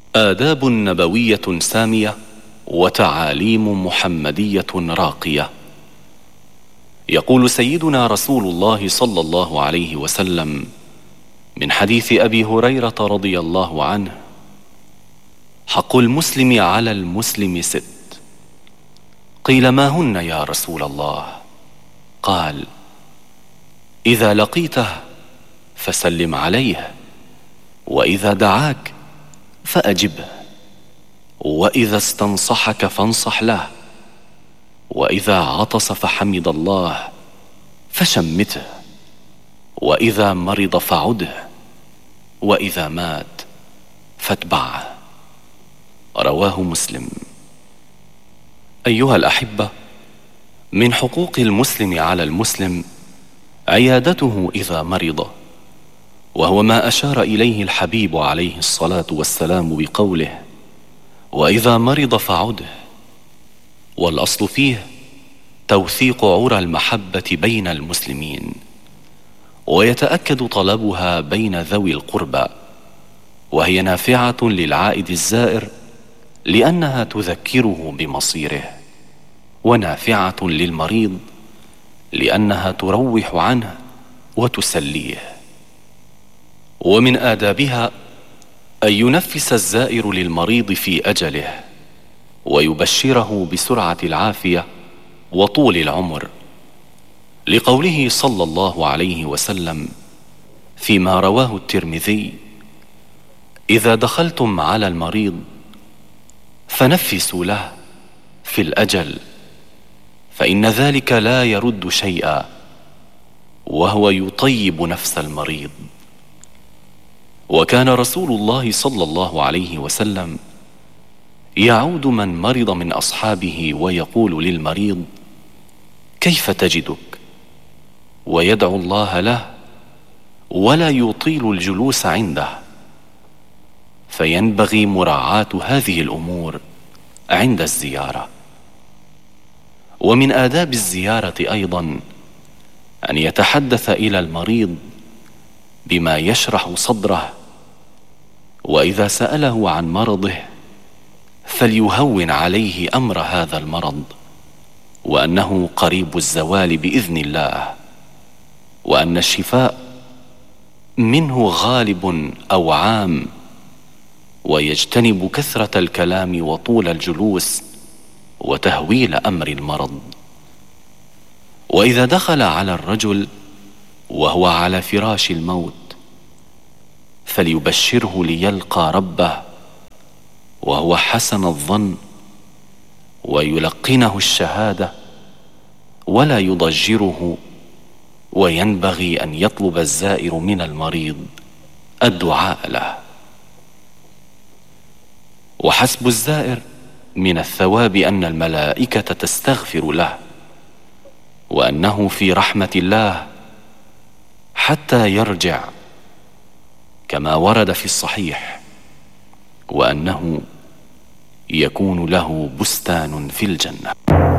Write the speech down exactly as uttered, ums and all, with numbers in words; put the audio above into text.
آداب نبوية سامية وتعاليم محمدية راقية. يقول سيدنا رسول الله صلى الله عليه وسلم من حديث أبي هريرة رضي الله عنه: حق المسلم على المسلم ست. قيل: ما هن يا رسول الله؟ قال: إذا لقيته فسلم عليه، وإذا دعاك فأجبه، وإذا استنصحك فانصح له، وإذا عطس فحمد الله فشمته، وإذا مرض فعده، وإذا مات فاتبعه. رواه مسلم. أيها الأحبة، من حقوق المسلم على المسلم عيادته إذا مرض، وهو ما أشار إليه الحبيب عليه الصلاة والسلام بقوله: وإذا مرض فعده. والأصل فيه توثيق عرى المحبة بين المسلمين، ويتأكد طلبها بين ذوي القربى، وهي نافعة للعائد الزائر لأنها تذكره بمصيره، ونافعة للمريض لأنها تروح عنه وتسليه. ومن آدابها أن ينفس الزائر للمريض في أجله، ويبشره بسرعة العافية وطول العمر، لقوله صلى الله عليه وسلم فيما رواه الترمذي: إذا دخلتم على المريض فنفسوا له في الأجل، فإن ذلك لا يرد شيئا، وهو يطيب نفس المريض. وكان رسول الله صلى الله عليه وسلم يعود من مرض من أصحابه ويقول للمريض: كيف تجدك؟ ويدعو الله له، ولا يطيل الجلوس عنده. فينبغي مراعاة هذه الأمور عند الزيارة. ومن آداب الزيارة أيضا أن يتحدث إلى المريض بما يشرح صدره، وإذا سأله عن مرضه فليهون عليه أمر هذا المرض، وأنه قريب الزوال بإذن الله، وأن الشفاء منه غالب أو عام، ويجتنب كثرة الكلام وطول الجلوس وتهويل أمر المرض. وإذا دخل على الرجل وهو على فراش الموت فليبشره ليلقى ربه وهو حسن الظن، ويلقنه الشهادة ولا يضجره. وينبغي أن يطلب الزائر من المريض الدعاء له. وحسب الزائر من الثواب أن الملائكة تستغفر له، وأنه في رحمة الله حتى يرجع، كما ورد في الصحيح، وأنه يكون له بستان في الجنة.